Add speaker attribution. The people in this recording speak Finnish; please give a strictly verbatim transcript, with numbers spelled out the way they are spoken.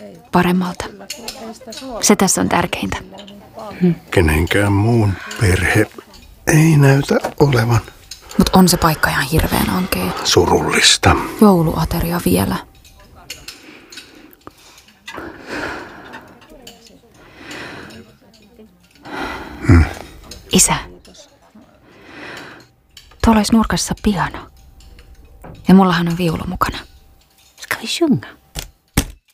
Speaker 1: paremmalta. Se tässä on tärkeintä.
Speaker 2: Hmm. Kenenkään muun perhe ei näytä olevan.
Speaker 1: Mutta on se paikka ihan hirveän ankea.
Speaker 2: Surullista.
Speaker 1: Jouluateria vielä.
Speaker 2: Hmm.
Speaker 1: Isä. Tuolla olisi nurkassa piano. Ja mullahan on viulu mukana.
Speaker 3: Ska vi sjunga?